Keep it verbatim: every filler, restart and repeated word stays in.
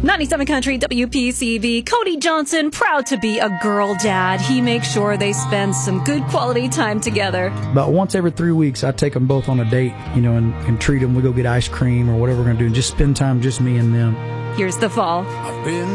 ninety-seven Country W P C V. Cody Johnson, proud to be a girl dad. He makes sure they spend some good quality time together. About once every three weeks, I take them both on a date, you know, and, and treat them. We go get ice cream or whatever we're going to do, and just spend time, just me and them. Here's the fall. I've been